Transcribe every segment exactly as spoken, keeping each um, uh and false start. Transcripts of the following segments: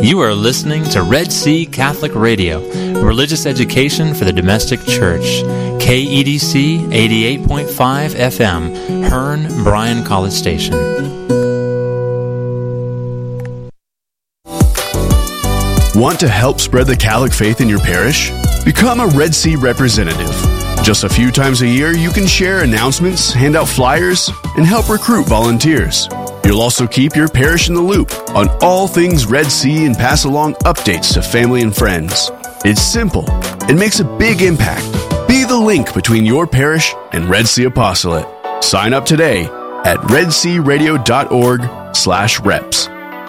You are listening to Red Sea Catholic Radio, religious education for the domestic church. K E D C eighty-eight point five F M, Hearn, Bryan College Station. Want to help spread the Catholic faith in your parish? Become a Red Sea representative. Just a few times a year, you can share announcements, hand out flyers, and help recruit volunteers. You'll also keep your parish in the loop on all things Red Sea and pass along updates to family and friends. It's simple. It makes a big impact. Be the link between your parish and Red Sea Apostolate. Sign up today at redsearadio.org slash reps.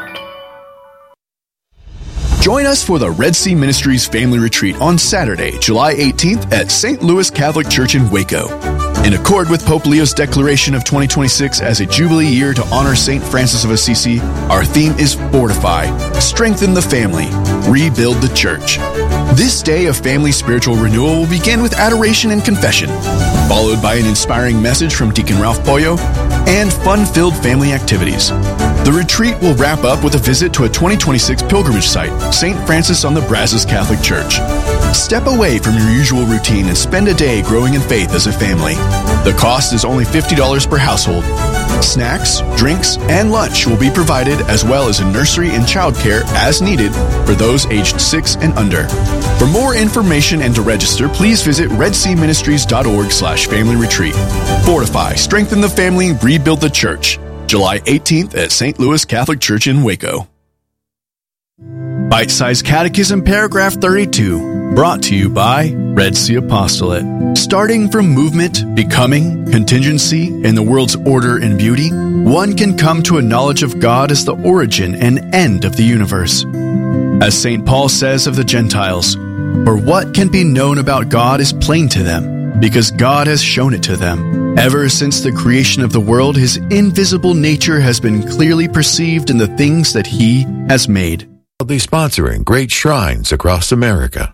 Join us for the Red Sea Ministries Family Retreat on Saturday, July eighteenth at Saint Louis Catholic Church in Waco. In accord with Pope Leo's declaration of twenty twenty-six as a Jubilee year to honor Saint Francis of Assisi, our theme is Fortify, Strengthen the Family, Rebuild the Church. This day of family spiritual renewal will begin with adoration and confession, followed by an inspiring message from Deacon Ralph Pollo and fun-filled family activities. The retreat will wrap up with a visit to a twenty twenty-six pilgrimage site, Saint Francis on the Brazos Catholic Church. Step away from your usual routine and spend a day growing in faith as a family. The cost is only fifty dollars per household. Snacks, drinks, and lunch will be provided, as well as a nursery and childcare as needed for those aged six and under. For more information and to register, please visit redseaministries.org slash family retreat. Fortify, Strengthen the Family, Rebuild the Church. July eighteenth at Saint Louis Catholic Church in Waco. Bite-sized Catechism, paragraph thirty-two, brought to you by Red Sea Apostolate. Starting from movement, becoming, contingency, and the world's order and beauty, one can come to a knowledge of God as the origin and end of the universe. As Saint Paul says of the Gentiles, "For what can be known about God is plain to them, because God has shown it to them. Ever since the creation of the world, his invisible nature has been clearly perceived in the things that he has made." Proudly sponsoring great shrines across America.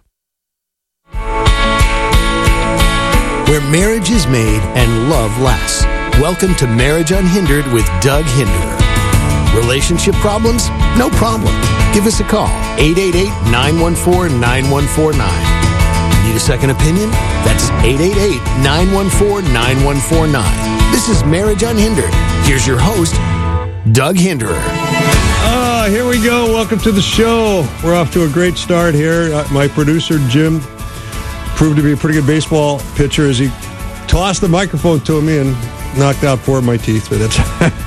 Where marriage is made and love lasts. Welcome to Marriage Unhindered with Doug Hinderer. Relationship problems? No problem. Give us a call, eight eight eight, nine one four, nine one four nine. Need a second opinion? That's eight eight eight, nine one four, nine one four nine. This is Marriage Unhindered. Here's your host, Doug Hinderer. Ah, here we go. Welcome to the show. We're off to a great start here. Uh, my producer, Jim, proved to be a pretty good baseball pitcher as he tossed the microphone to me and knocked out four of my teeth. But it's,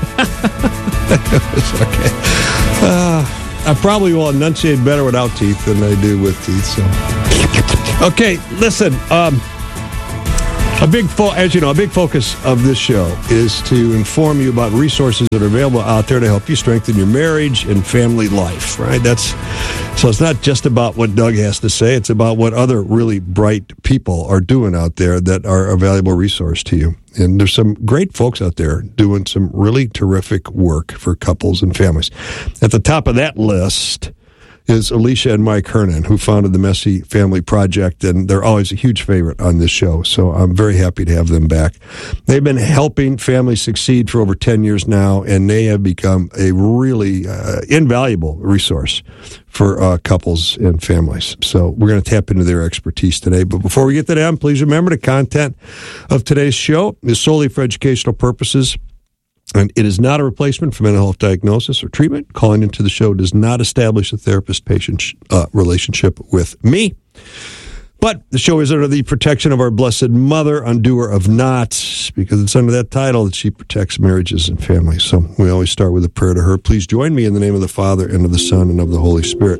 it's okay. Uh, I probably will enunciate better without teeth than I do with teeth. So, okay, listen. Um, a big, fo- as you know, a big focus of this show is to inform you about resources that are available out there to help you strengthen your marriage and family life. Right? That's so. It's not just about what Doug has to say. It's about what other really bright people are doing out there that are a valuable resource to you. And there's some great folks out there doing some really terrific work for couples and families. At the top of that list is Alicia and Mike Hernan, who founded the Messy Family Project, and they're always a huge favorite on this show, so I'm very happy to have them back. They've been helping families succeed for over ten years now, and they have become a really uh, invaluable resource for uh, couples and families. So we're going to tap into their expertise today. But before we get to them, please remember the content of today's show is solely for educational purposes, and it is not a replacement for mental health diagnosis or treatment. Calling into the show does not establish a therapist-patient uh, relationship with me. But the show is under the protection of our Blessed Mother, undoer of knots, because it's under that title that she protects marriages and families. So we always start with a prayer to her. Please join me in the name of the Father, and of the Son, and of the Holy Spirit.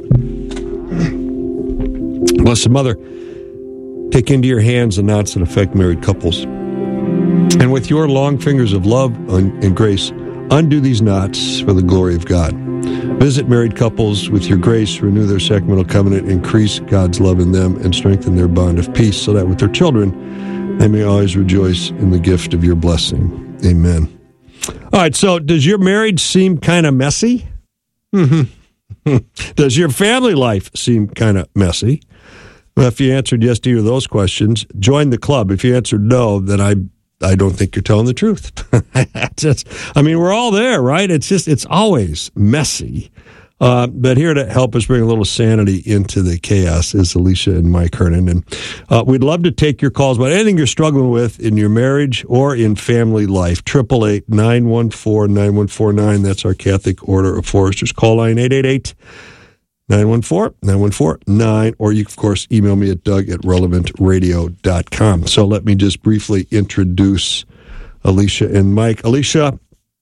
Blessed Mother, take into your hands the knots that affect married couples. And with your long fingers of love and grace, undo these knots for the glory of God. Visit married couples with your grace, renew their sacramental covenant, increase God's love in them, and strengthen their bond of peace, so that with their children, they may always rejoice in the gift of your blessing. Amen. All right, so does your marriage seem kind of messy? Mm-hmm. Does your family life seem kind of messy? Well, if you answered yes to either of those questions, join the club. If you answered no, then I I don't think you're telling the truth. just, I mean, we're all there, right? It's just, it's always messy. Uh, but here to help us bring a little sanity into the chaos is Alicia and Mike Hernon. And uh, we'd love to take your calls about anything you're struggling with in your marriage or in family life. eight eight eight, nine one four, nine one four nine. That's our Catholic Order of Foresters. Call line eight eight eight, nine one four, nine one four nine. Or you, of course, email me at doug at relevant radio dot com. So let me just briefly introduce Alicia and Mike. Alicia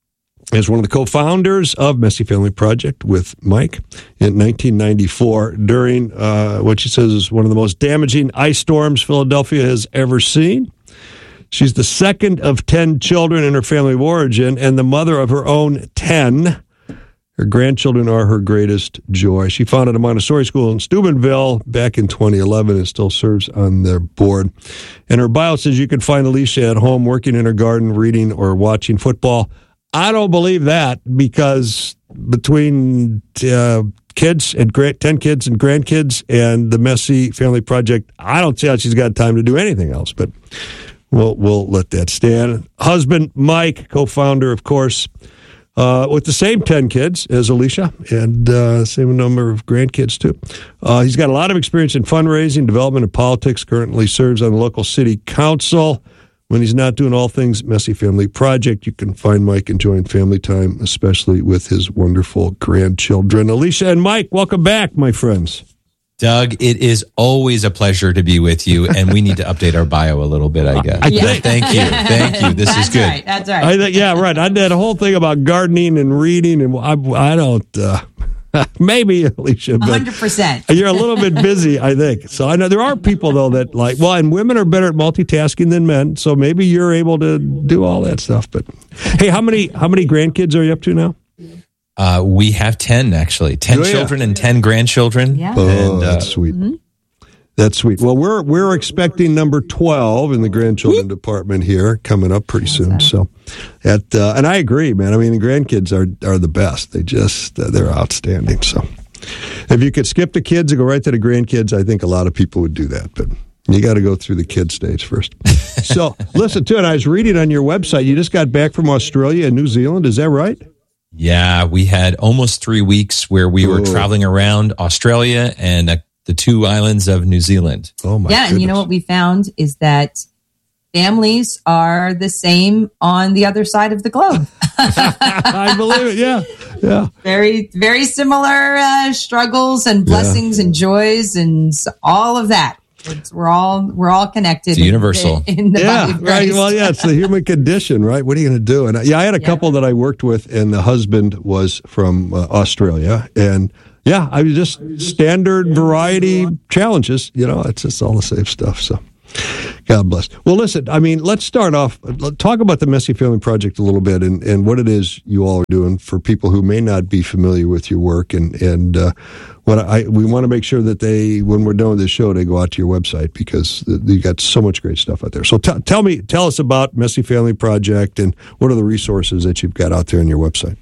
is one of the co-founders of Messy Family Project with Mike in nineteen ninety-four during uh, what she says is one of the most damaging ice storms Philadelphia has ever seen. She's the second of ten children in her family of origin and the mother of her own ten. Her grandchildren are her greatest joy. She founded a Montessori school in Steubenville back in twenty eleven and still serves on their board. And her bio says you can find Alicia at home working in her garden, reading, or watching football. I don't believe that because between uh, kids and grand, ten kids and grandkids and the Messy Family Project, I don't see how she's got time to do anything else. But we'll we'll let that stand. Husband Mike, co-founder, of course, uh, with the same ten kids as Alicia and uh, same number of grandkids too. Uh, he's got a lot of experience in fundraising, development, and politics. Currently serves on the local city council. When he's not doing all things Messy Family Project, you can find Mike enjoying family time, especially with his wonderful grandchildren. Alicia and Mike, welcome back, my friends. Doug, it is always a pleasure to be with you, and we need to update our bio a little bit, I guess. I yeah. think, thank you, thank you. This That's is good. Right, that's right. I think, yeah, right. I did a whole thing about gardening and reading, and I, I don't. Uh, maybe, Alicia, but one hundred percent. You're a little bit busy, I think. So I know there are people, though, that like, well, and women are better at multitasking than men, so maybe you're able to do all that stuff. But hey, how many how many grandkids are you up to now? Uh, we have ten, actually. ten oh, yeah. children and ten grandchildren. Yeah. Oh, and, uh, that's sweet. Mm-hmm. That's sweet. Well, we're we're expecting number twelve in the grandchildren department here coming up pretty soon. So, at uh, and I agree, man. I mean, the grandkids are are the best. They just uh, they're outstanding. So, if you could skip the kids and go right to the grandkids, I think a lot of people would do that. But you got to go through the kid stage first. So, listen to it. I was reading on your website. You just got back from Australia and New Zealand. Is that right? Yeah, we had almost three weeks where we were Oh. traveling around Australia and uh, the two islands of New Zealand. Oh my! Yeah, and you know goodness. what we found is that families are the same on the other side of the globe. I believe it. Yeah, yeah. very, very similar uh, struggles and blessings and joys and s- all of that. It's, we're all we're all connected. It's universal. In, in the Yeah, body of right. Christ. Well, yeah, it's the human condition, right? What are you going to do? And uh, yeah, I had a Yeah. couple that I worked with, and the husband was from uh, Australia, and yeah, I was just standard variety challenges. You know, it's just all the same stuff. So, God bless. Well, listen, I mean, let's start off. Let's talk about the Messy Family Project a little bit, and, and what it is you all are doing for people who may not be familiar with your work, and and uh, what I we want to make sure that they, when we're done with this show, they go out to your website because you got so much great stuff out there. So t- tell me, tell us about Messy Family Project and what are the resources that you've got out there on your website.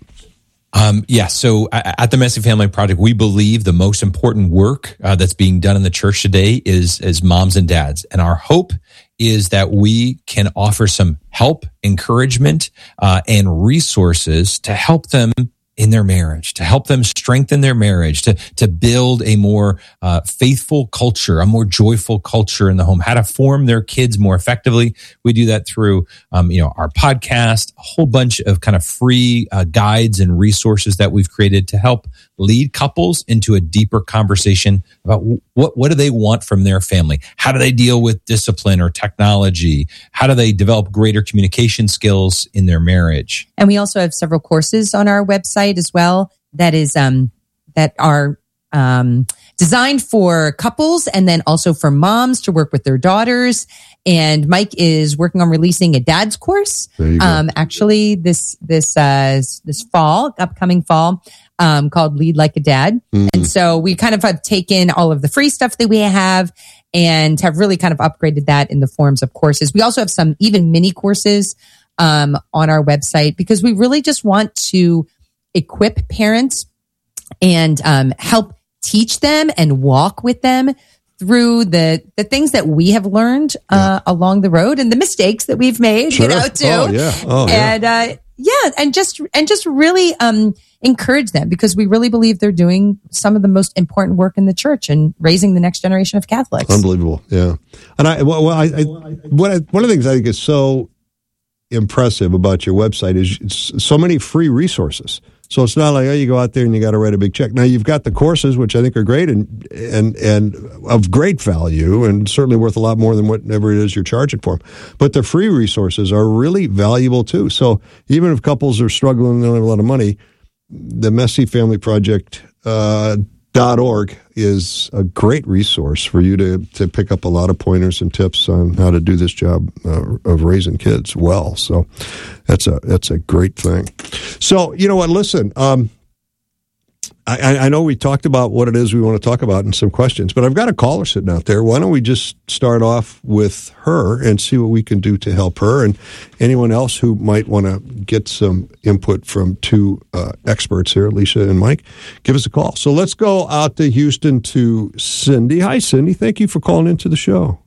Um, yeah, so at the Messy Family Project, we believe the most important work uh, that's being done in the church today is, is moms and dads. And our hope is that we can offer some help, encouragement, uh, and resources to help them in their marriage, to help them strengthen their marriage, to to build a more uh, faithful culture, a more joyful culture in the home, how to form their kids more effectively. We do that through, um, you know, our podcast, a whole bunch of kind of free uh, guides and resources that we've created to help lead couples into a deeper conversation about what what do they want from their family? How do they deal with discipline or technology? How do they develop greater communication skills in their marriage? And we also have several courses on our website as well that is um, that are um, designed for couples and then also for moms to work with their daughters. And Mike is working on releasing a dad's course. There you go. Um, actually, this this uh, this fall, upcoming fall, um, called Lead Like a Dad. Mm. And so we kind of have taken all of the free stuff that we have and have really kind of upgraded that in the forms of courses. We also have some even mini courses um, on our website because we really just want to equip parents and um, help teach them and walk with them through the the things that we have learned uh, along the road and the mistakes that we've made, Sure. you know, too. Oh, yeah. Oh, yeah. And, uh, Yeah, and just and just really um, encourage them, because we really believe they're doing some of the most important work in the church and raising the next generation of Catholics. Unbelievable, yeah. And I, well, I, I, what I, one of the things I think is so impressive about your website is it's so many free resources. So it's not like, oh, you go out there and you got to write a big check. Now you've got the courses, which I think are great and and and of great value, and certainly worth a lot more than whatever it is you're charging for them. But the free resources are really valuable too. So even if couples are struggling and don't have a lot of money, the Messy Family Project uh, dot org is a great resource for you to to pick up a lot of pointers and tips on how to do this job uh, of raising kids well. So that's a that's a great thing. So you know what? Listen, um, I, I know we talked about what it is we want to talk about and some questions, but I've got a caller sitting out there. Why don't we just start off with her and see what we can do to help her and anyone else who might want to get some input from two uh, experts here, Alicia and Mike. Give us a call. So let's go out to Houston to Cindy. Hi, Cindy. Thank you for calling into the show.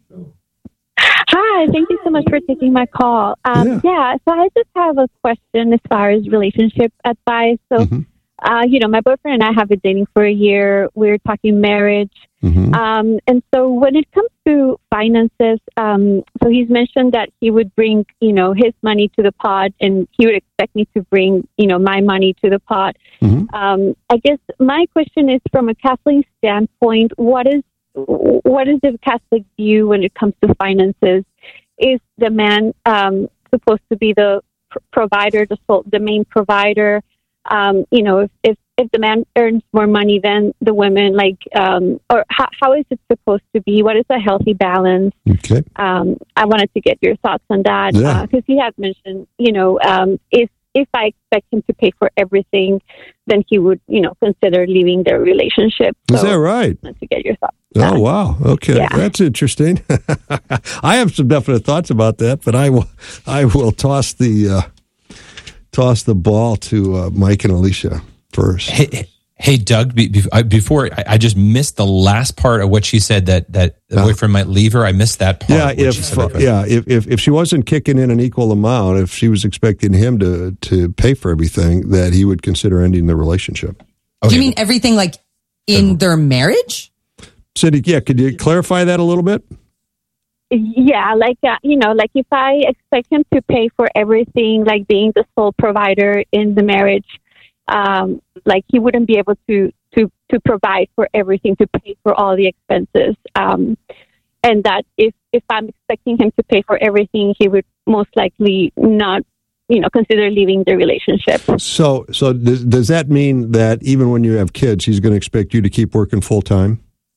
Hi, thank you so much for taking my call. Um, yeah. yeah, so I just have a question as far as relationship advice. So, mm-hmm. uh, you know, my boyfriend and I have been dating for a year. We're talking marriage. Mm-hmm. Um, and so when it comes to finances, um, so he's mentioned that he would bring, you know, his money to the pot, and he would expect me to bring, you know, my money to the pot. Mm-hmm. Um, I guess my question is, from a Catholic standpoint, what is what is the Catholic view when it comes to finances? Is the man um, supposed to be the pr- provider, the sole, the main provider? Um, you know, if, if if the man earns more money than the women, like, um, or how, how is it supposed to be? What is a healthy balance? Okay. Um, I wanted to get your thoughts on that, yeah. uh, because he had mentioned, you know, um, if if I expect him to pay for everything, then he would, you know, consider leaving their relationship. So is that right? I wanted to get your thoughts. Oh, wow. Okay. Yeah. That's interesting. I have some definite thoughts about that, but I will, I will toss the, uh, toss the ball to uh, Mike and Alicia first. Hey, hey Doug, be, be, before, I, I just missed the last part of what she said, that, that the uh, boyfriend might leave her. I missed that part. Yeah, if, uh, yeah if, if, if she wasn't kicking in an equal amount, if she was expecting him to, to pay for everything, that he would consider ending the relationship. Okay. Do you mean everything like in their marriage? Cindy, yeah, could you clarify that a little bit? Yeah, like, uh, you know, like if I expect him to pay for everything, like being the sole provider in the marriage, um, like he wouldn't be able to, to, to provide for everything, to pay for all the expenses. Um, and that if, if I'm expecting him to pay for everything, he would most likely not, you know, consider leaving the relationship. So, so does, does that mean that even when you have kids, he's going to expect you to keep working full time?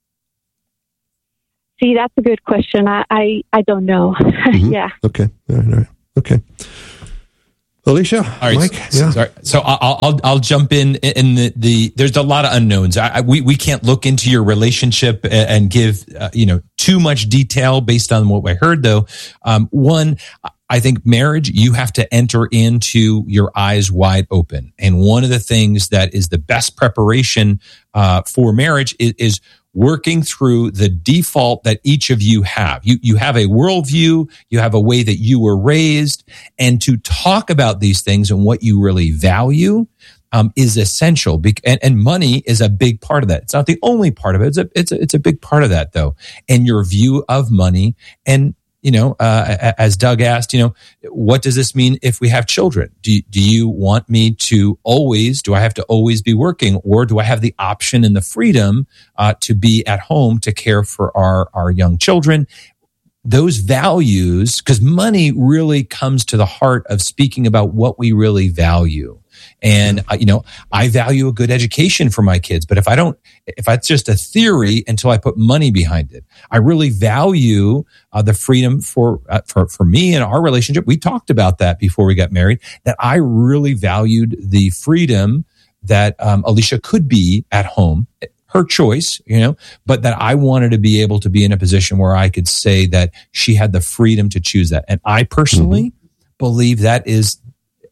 See, that's a good question. I, I, I don't know. Mm-hmm. Yeah. Okay. All right, all right. Okay. Alicia, all right, Mike. So, yeah. Sorry. So I'll, I'll I'll jump in. In the, the there's a lot of unknowns. I, we we can't look into your relationship and give uh, you know too much detail based on what I heard. Though, um, one, I think marriage, you have to enter into your eyes wide open. And one of the things that is the best preparation uh, for marriage is, is working through the default that each of you have. You you have a worldview, you have a way that you were raised, and to talk about these things and what you really value um, is essential. And, and money is a big part of that. It's not the only part of it. It's a, it's a, it's a big part of that, though. And your view of money. And you know, uh, as Doug asked, you know, what does this mean if we have children? Do, do you want me to always, do I have to always be working, or do I have the option and the freedom uh, to be at home to care for our, our young children? Those values, because money really comes to the heart of speaking about what we really value. And, uh, you know, I value a good education for my kids, but if I don't, if that's just a theory until I put money behind it, I really value uh, the freedom for, uh, for, for me and our relationship. We talked about that before we got married, that I really valued the freedom that um, Alicia could be at home, her choice, you know, but that I wanted to be able to be in a position where I could say that she had the freedom to choose that. And I personally mm-hmm. believe that is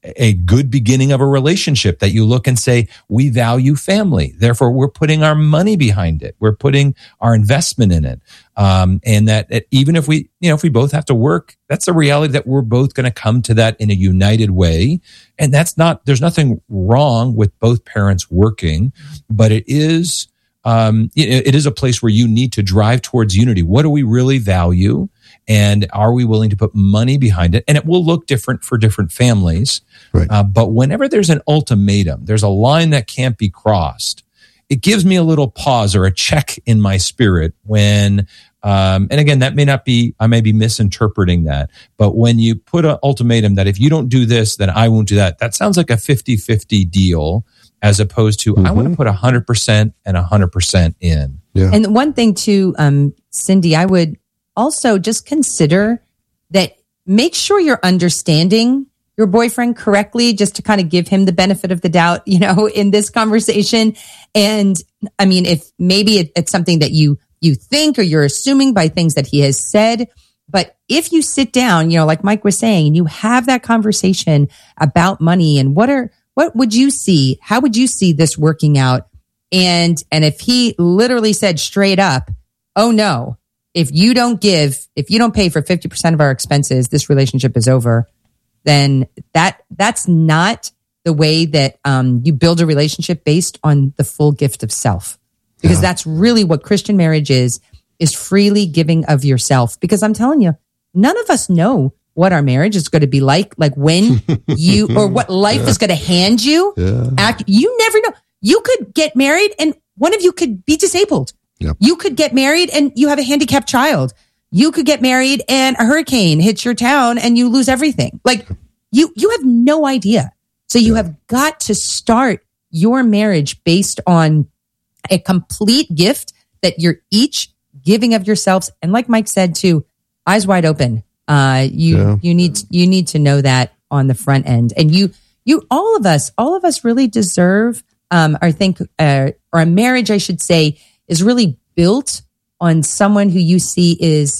a good beginning of a relationship that you look and say, we value family. Therefore, we're putting our money behind it. We're putting our investment in it. Um, and that, that even if we, you know, if we both have to work, that's a reality that we're both going to come to that in a united way. And that's not, there's nothing wrong with both parents working, but it is, um, it, it is a place where you need to drive towards unity. What do we really value? And are we willing to put money behind it? And it will look different for different families. Right. Uh, but whenever there's an ultimatum, there's a line that can't be crossed. It gives me a little pause or a check in my spirit when, um, and again, that may not be, I may be misinterpreting that. But when you put an ultimatum that if you don't do this, then I won't do that, that sounds like a fifty-fifty deal as opposed to mm-hmm. I want to put one hundred percent and one hundred percent in. Yeah. And one thing too, um, Cindy, I would also just consider that make sure you're understanding your boyfriend correctly, just to kind of give him the benefit of the doubt, you know, in this conversation. And I mean, if maybe it, it's something that you, you think, or you're assuming by things that he has said, but if you sit down, you know, like Mike was saying, and you have that conversation about money and what are, what would you see? How would you see this working out? And, and if he literally said straight up, oh no, if you don't give, if you don't pay for fifty percent of our expenses, this relationship is over, then that that's not the way that um, you build a relationship based on the full gift of self. Because yeah. that's really what Christian marriage is, is freely giving of yourself. Because I'm telling you, none of us know what our marriage is going to be like, like when you, or what life yeah. is going to hand you. Yeah. Act, you never know. You could get married and one of you could be disabled. Yep. You could get married and you have a handicapped child. You could get married and a hurricane hits your town and you lose everything. Like you, you have no idea. So you yeah. have got to start your marriage based on a complete gift that you're each giving of yourselves. And like Mike said too, eyes wide open. Uh, you, yeah. you need, you need to know that on the front end. And you, you, all of us, all of us really deserve, um, or think, uh, or a marriage, I should say, is really built on someone who you see is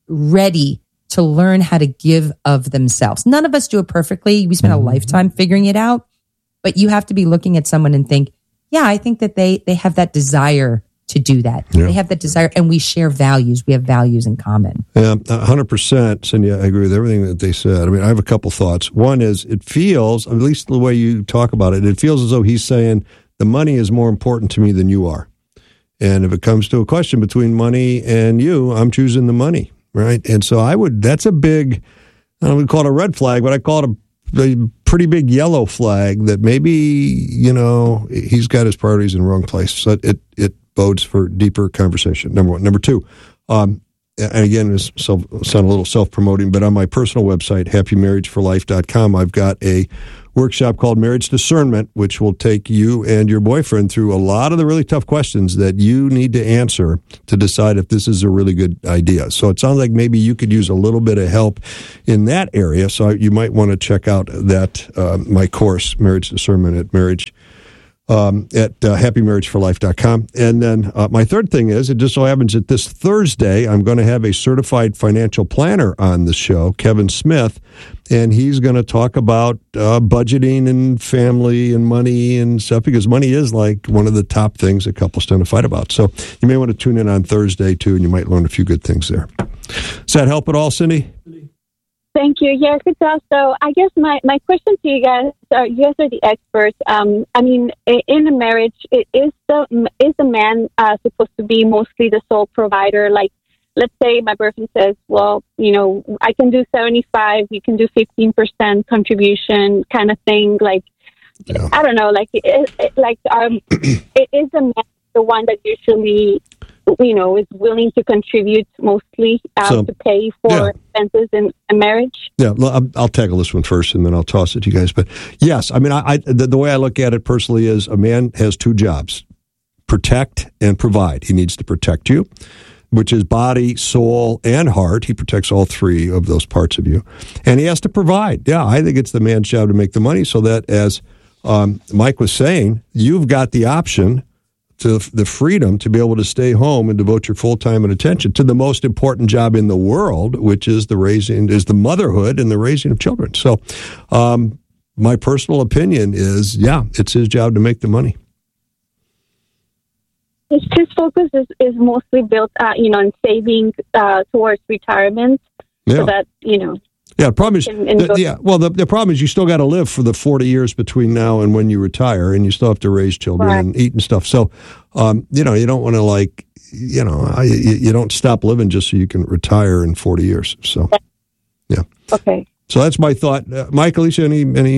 ready to learn how to give of themselves. None of us do it perfectly. We spend a lifetime figuring it out, but you have to be looking at someone and think, yeah, I think that they, they have that desire to do that. Yeah. They have that desire, and we share values. We have values in common. Yeah, one hundred percent, Cindy, I agree with everything that they said. I mean, I have a couple thoughts. One is it feels, at least the way you talk about it, it feels as though he's saying the money is more important to me than you are. And if it comes to a question between money and you, I'm choosing the money, right? And so I would, that's a big, I don't call it a red flag, but I call it a, a pretty big yellow flag that maybe, you know, he's got his priorities in the wrong place. So it, it bodes for deeper conversation, number one. Number two, um, and again, this self, sound a little self-promoting, but on my personal website, happy marriage for life dot com, I've got a workshop called Marriage Discernment, which will take you and your boyfriend through a lot of the really tough questions that you need to answer to decide if this is a really good idea. So it sounds like maybe you could use a little bit of help in that area. So you might want to check out that uh, my course, Marriage Discernment, at marriage um, at uh, happy marriage for life dot com. And then uh, my third thing is, it just so happens that this Thursday, I'm going to have a certified financial planner on the show, Kevin Smith, and he's going to talk about uh, budgeting and family and money and stuff, because money is like one of the top things that couples tend to fight about. So you may want to tune in on Thursday, too, and you might learn a few good things there. Does that help at all, Cindy? Thank you. Yes, it does. So I guess my, my question to you guys, are, you guys are the experts. Um, I mean, in a marriage, is the is the man uh, supposed to be mostly the sole provider? Like, let's say my boyfriend says, well, you know, I can do seventy-five, you can do fifteen percent contribution kind of thing. Like, yeah. I don't know, like, it, it, like um, it is the man the one that usually, you know, is willing to contribute mostly uh, so, to pay for yeah. expenses in a marriage? Yeah, I'll, I'll tackle this one first, and then I'll toss it to you guys. But yes, I mean, I, I the, the way I look at it personally is a man has two jobs: protect and provide. He needs to protect you, which is body, soul, and heart. He protects all three of those parts of you. And he has to provide. Yeah, I think it's the man's job to make the money so that, as um, Mike was saying, you've got the option, to the freedom to be able to stay home and devote your full time and attention to the most important job in the world, which is the raising, is the motherhood and the raising of children. So, um, my personal opinion is, yeah, it's his job to make the money. His, his focus is, is mostly built, uh, you know, on saving uh, towards retirement, yeah. so that, you know. Yeah, the problem is, can, can the, yeah. Well, the, the problem is you still got to live for the forty years between now and when you retire, and you still have to raise children right. and eat and stuff. So, um, you know, you don't want to like, you know, I, you, you don't stop living just so you can retire in forty years. So, yeah. Okay. So that's my thought. Uh, Mike, Alicia, any any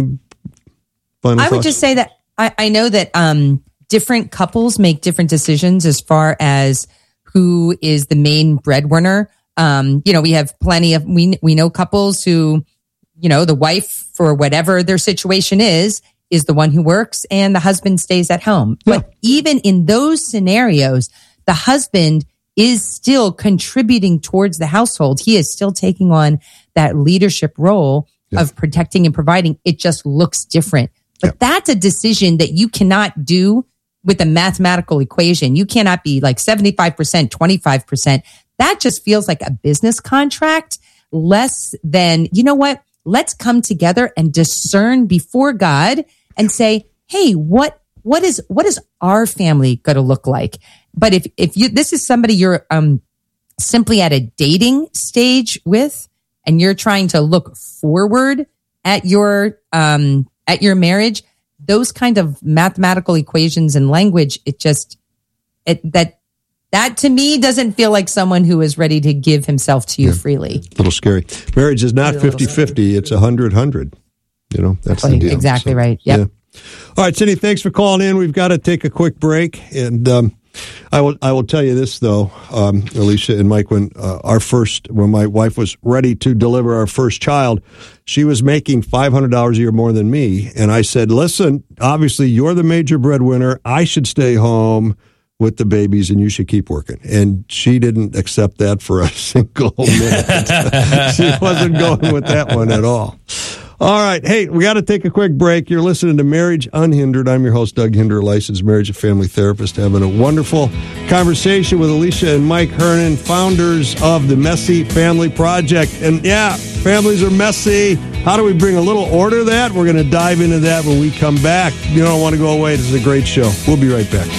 final I thoughts? would just say that I, I know that um, different couples make different decisions as far as who is the main breadwinner. Um, you know, we have plenty of, we, we know couples who, you know, the wife, for whatever their situation is, is the one who works and the husband stays at home. Yeah. But even in those scenarios, the husband is still contributing towards the household. He is still taking on that leadership role yeah. of protecting and providing. It just looks different. But yeah. that's a decision that you cannot do with a mathematical equation. You cannot be like seventy-five percent, twenty-five percent. That just feels like a business contract less than, you know what? Let's come together and discern before God and say, hey, what, what is, what is our family going to look like? But if, if you, this is somebody you're, um, simply at a dating stage with, and you're trying to look forward at your, um, at your marriage, those kind of mathematical equations and language, it just, it, that, That, to me, doesn't feel like someone who is ready to give himself to you yeah. freely. A little scary. Marriage is not fifty-fifty. It's one hundred hundred. You know, that's exactly, the deal. Exactly so, right. Yep. Yeah. All right, Cindy, thanks for calling in. We've got to take a quick break. And um, I will I will tell you this, though, um, Alicia and Mike, when uh, our first, when my wife was ready to deliver our first child, she was making five hundred dollars a year more than me. And I said, listen, obviously, you're the major breadwinner. I should stay home with the babies, and you should keep working. And she didn't accept that for a single minute. She wasn't going with that one at all. All right. Hey, we got to take a quick break. You're listening to Marriage Unhindered. I'm your host, Doug Hinder, licensed marriage and family therapist, having a wonderful conversation with Alicia and Mike Hernon, founders of the Messy Family Project. And yeah, families are messy. How do we bring a little order to that? We're going to dive into that when we come back. You don't want to go away. This is a great show. We'll be right back.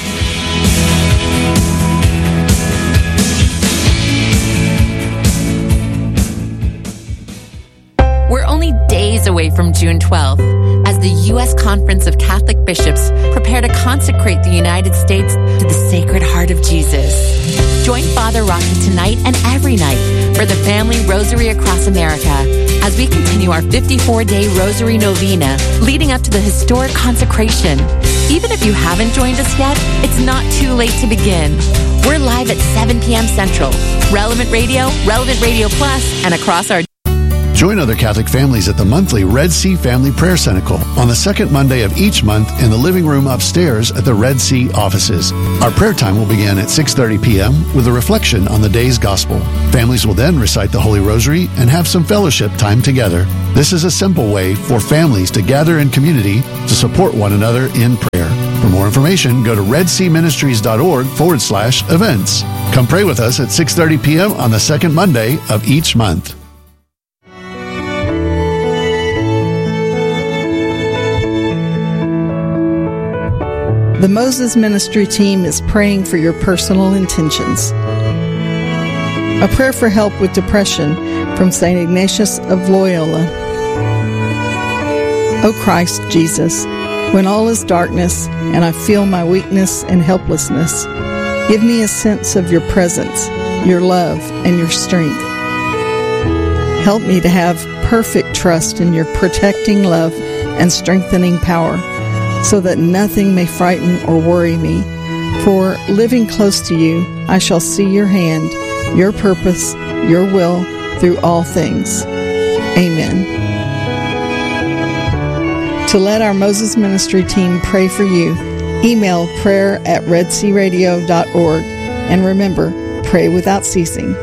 Days away from June twelfth, as the U S Conference of Catholic Bishops prepare to consecrate the United States to the Sacred Heart of Jesus. Join Father Rocky tonight and every night for the Family Rosary Across America as we continue our fifty-four day Rosary Novena leading up to the historic consecration. Even if you haven't joined us yet, it's not too late to begin. We're live at seven p.m. Central, Relevant Radio, Relevant Radio Plus, and across our Join other Catholic families at the monthly Red Sea Family Prayer Cenacle on the second Monday of each month in the living room upstairs at the Red Sea offices. Our prayer time will begin at six thirty p.m. with a reflection on the day's gospel. Families will then recite the Holy Rosary and have some fellowship time together. This is a simple way for families to gather in community to support one another in prayer. For more information, go to redseaministries.org forward slash events. Come pray with us at six thirty p.m. on the second Monday of each month. The Moses Ministry team is praying for your personal intentions. A prayer for help with depression from Saint Ignatius of Loyola. O Christ Jesus, when all is darkness and I feel my weakness and helplessness, give me a sense of your presence, your love, and your strength. Help me to have perfect trust in your protecting love and strengthening power, so that nothing may frighten or worry me. For living close to you, I shall see your hand, your purpose, your will through all things. Amen. To let our Moses Ministry team pray for you, email prayer at redsearadio dot org. And remember, pray without ceasing.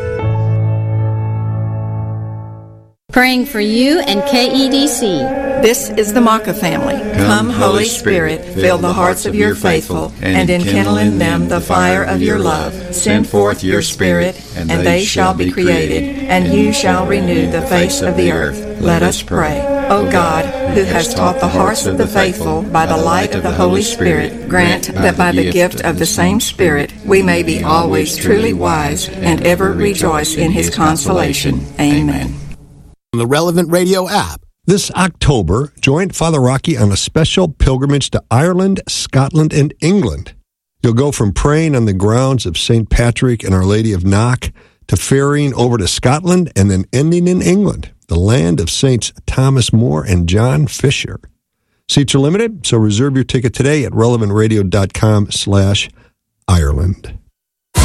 Praying for you and K E D C. This is the Maka family. Come, Holy Spirit, fill the hearts of your faithful, and enkindle in them the fire of your love. Send forth your Spirit, and they shall be created, and you shall renew the face of the earth. Let us pray. O God, who has taught the hearts of the faithful by the light of the Holy Spirit, grant that by the gift of the same Spirit we may be always truly wise and ever rejoice in his consolation. Amen. On the Relevant Radio app. This October, join Father Rocky on a special pilgrimage to Ireland, Scotland, and England. You'll go from praying on the grounds of Saint Patrick and Our Lady of Knock to ferrying over to Scotland and then ending in England, the land of Saints Thomas More and John Fisher. Seats are limited, so reserve your ticket today at relevantradio.com slash Ireland.